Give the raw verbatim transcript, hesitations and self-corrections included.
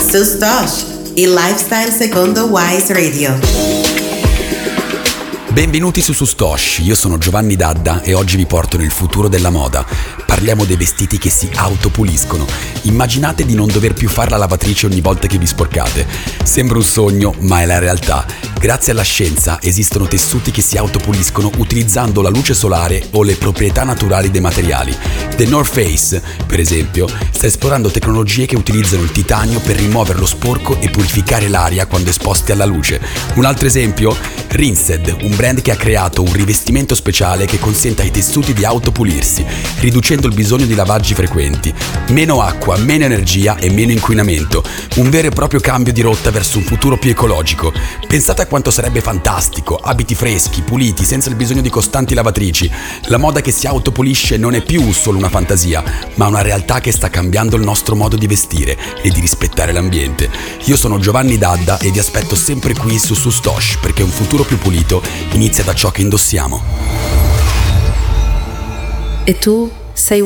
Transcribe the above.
Sustosh, il lifestyle secondo Wise Radio. Benvenuti su Sustosh, io sono Giovanni Dadda e oggi vi porto nel futuro della moda. Parliamo dei vestiti che si autopuliscono. Immaginate di non dover più fare la lavatrice ogni volta che vi sporcate. Sembra un sogno, ma è la realtà. Grazie alla scienza esistono tessuti che si autopuliscono utilizzando la luce solare o le proprietà naturali dei materiali. The North Face, per esempio, sta esplorando tecnologie che utilizzano il titanio per rimuovere lo sporco e purificare l'aria quando esposti alla luce. Un altro esempio? Rinsed, un brand che ha creato un rivestimento speciale che consente ai tessuti di autopulirsi, riducendo il bisogno di lavaggi frequenti. Meno acqua, meno energia e meno inquinamento. Un vero e proprio cambio di rotta verso un futuro più ecologico. Pensate a quanto sarebbe fantastico, abiti freschi, puliti, senza il bisogno di costanti lavatrici. La moda che si autopulisce non è più solo una fantasia, ma una realtà che sta cambiando il nostro modo di vestire e di rispettare l'ambiente. Io sono Giovanni Dadda e vi aspetto sempre qui su Sustosh, perché un futuro più pulito inizia da ciò che indossiamo. E tu sei